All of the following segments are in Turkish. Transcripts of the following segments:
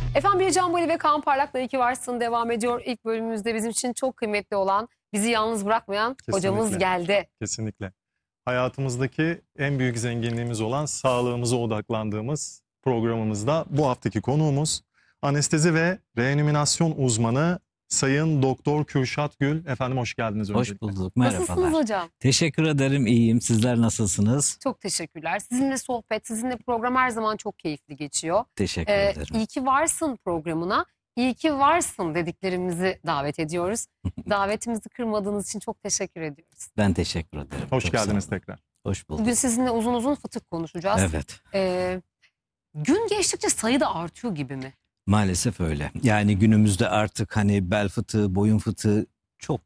Efendim bir Can Bali ve Kaan Parlak'la iyi ki varsın devam ediyor. İlk bölümümüzde bizim için çok kıymetli olan, bizi yalnız bırakmayan hocamız geldi. Kesinlikle. Hayatımızdaki en büyük zenginliğimiz olan sağlığımıza odaklandığımız programımızda bu haftaki konuğumuz anestezi ve reanimasyon uzmanı Sayın Doktor Kürşat Gül. Efendim hoş geldiniz öncelikle. Hoş bulduk, merhabalar. Nasılsınız hocam? Teşekkür ederim, iyiyim. Sizler nasılsınız? Çok teşekkürler. Sizinle sohbet, sizinle program her zaman çok keyifli geçiyor. Teşekkür ederim. İyi ki varsın programına. İyi ki varsın dediklerimizi davet ediyoruz. Davetimizi kırmadığınız için çok teşekkür ediyoruz. Ben teşekkür ederim. Hoş Çok geldiniz sağ olun. tekrar. Hoş bulduk. Bugün sizinle uzun uzun fıtık konuşacağız. Evet, Gün geçtikçe sayı da artıyor gibi mi? maalesef öyle. Yani günümüzde artık hani bel fıtığı, boyun fıtığı çok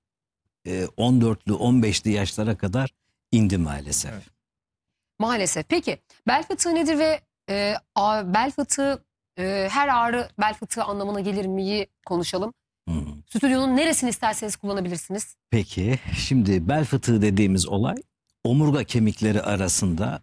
14'lü, 15'li yaşlara kadar indi maalesef. Evet. Maalesef. Peki bel fıtığı nedir ve bel fıtığı her ağrı bel fıtığı anlamına gelir miyi konuşalım. Hı. Stüdyonun neresini isterseniz kullanabilirsiniz. Peki, şimdi bel fıtığı dediğimiz olay omurga kemikleri arasında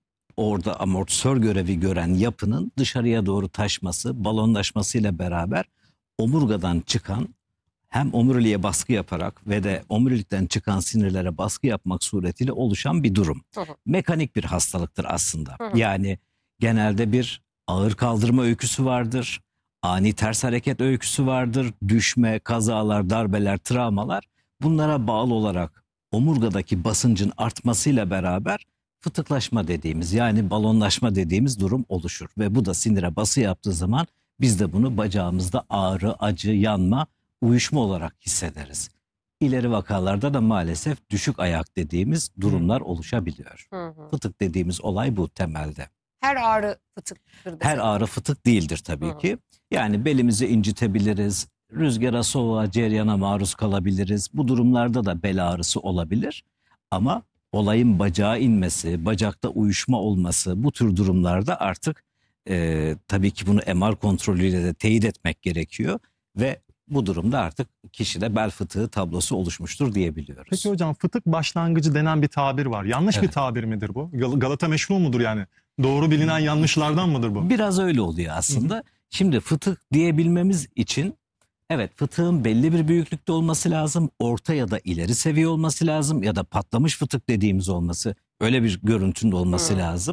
orada amortisör görevi gören yapının dışarıya doğru taşması, balonlaşmasıyla beraber omurgadan çıkan hem omuriliğe baskı yaparak ve de omurilikten çıkan sinirlere baskı yapmak suretiyle oluşan bir durum. Hı hı. Mekanik bir hastalıktır aslında. Hı hı. Yani genelde bir ağır kaldırma öyküsü vardır. Ani ters hareket öyküsü vardır. Düşme, kazalar, darbeler, travmalar bunlara bağlı olarak omurgadaki basıncın artmasıyla beraber fıtıklaşma dediğimiz yani balonlaşma dediğimiz durum oluşur. Ve bu da sinire bası yaptığı zaman biz de bunu bacağımızda ağrı, acı, yanma, uyuşma olarak hissederiz. İleri vakalarda da maalesef düşük ayak dediğimiz durumlar oluşabiliyor. Hı hı. Fıtık dediğimiz olay bu temelde. Her ağrı fıtıktır desek. Her ağrı fıtık değildir tabii Hı. ki. Yani belimizi incitebiliriz, rüzgara, soğuğa, ceryana maruz kalabiliriz. Bu durumlarda da bel ağrısı olabilir. Ama olayın bacağa inmesi, bacakta uyuşma olması bu tür durumlarda artık tabii ki bunu MR kontrolüyle de teyit etmek gerekiyor. Ve bu durumda artık kişide bel fıtığı tablosu oluşmuştur diyebiliyoruz. Peki hocam fıtık başlangıcı denen bir tabir var. Yanlış bir Evet. tabir midir bu? Galata meşru mudur yani? Doğru bilinen yanlışlardan mıdır bu? Biraz öyle oluyor aslında. Şimdi fıtık diyebilmemiz için evet fıtığın belli bir büyüklükte olması lazım. Orta ya da ileri seviye olması lazım. Ya da patlamış fıtık dediğimiz olması. Öyle bir görüntünde olması Hı. lazım.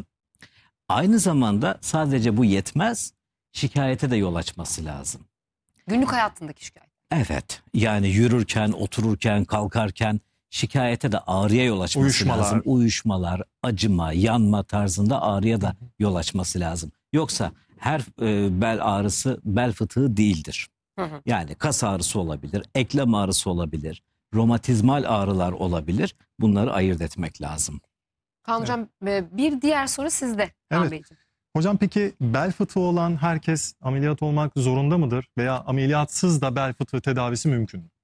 Aynı zamanda sadece bu yetmez. Şikayete de yol açması lazım. Günlük hayatındaki şikayet. Evet, yani yürürken, otururken, kalkarken şikayete de ağrıya yol açması Uyuşmalar. lazım. Uyuşmalar, acıma, yanma tarzında ağrıya da yol açması lazım. Yoksa her bel ağrısı bel fıtığı değildir. Hı hı. Yani kas ağrısı olabilir, eklem ağrısı olabilir, romatizmal ağrılar olabilir. Bunları ayırt etmek lazım. Kaan hocam bir diğer soru sizde. Kaan Evet. Beyciğim. Hocam peki bel fıtığı olan herkes ameliyat olmak zorunda mıdır? Veya ameliyatsız da bel fıtığı tedavisi mümkün mü?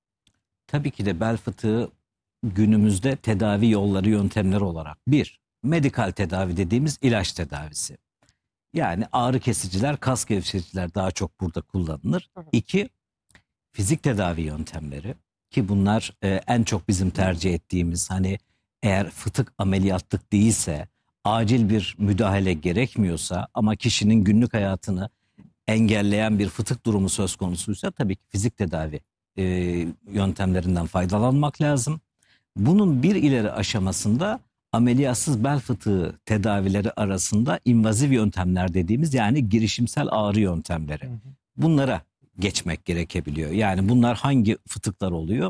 Tabii ki de bel fıtığı günümüzde tedavi yolları, yöntemleri olarak bir, medikal tedavi dediğimiz ilaç tedavisi. Yani ağrı kesiciler, kas gevşeticiler daha çok burada kullanılır. Hı hı. İki, fizik tedavi yöntemleri ki bunlar en çok bizim tercih ettiğimiz hani eğer fıtık ameliyatlık değilse, acil bir müdahale gerekmiyorsa ama kişinin günlük hayatını engelleyen bir fıtık durumu söz konusuysa tabii ki fizik tedavi yöntemlerinden faydalanmak lazım. Bunun bir ileri aşamasında ameliyatsız bel fıtığı tedavileri arasında invaziv yöntemler dediğimiz yani girişimsel ağrı yöntemleri. Bunlara geçmek gerekebiliyor. Yani bunlar hangi fıtıklar oluyor?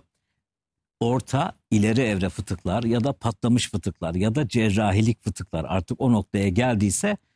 Orta, ileri evre fıtıklar ya da patlamış fıtıklar ya da cerrahilik fıtıklar artık o noktaya geldiyse